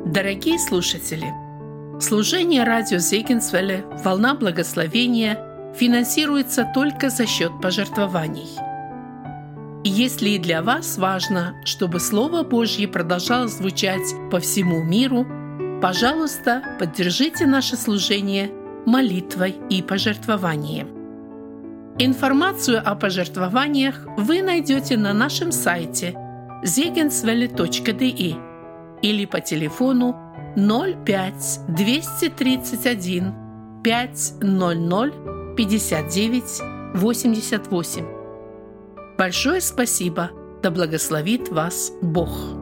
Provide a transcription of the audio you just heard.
Дорогие слушатели, служение радио Зегенсвелле «Волна благословения» финансируется только за счет пожертвований. И если и для вас важно, чтобы Слово Божье продолжало звучать по всему миру, пожалуйста, поддержите наше служение молитвой и пожертвованием. Информацию о пожертвованиях вы найдете на нашем сайте zegenswelle.de или по телефону 05 231 500 59 88. Большое спасибо! Да благословит вас Бог!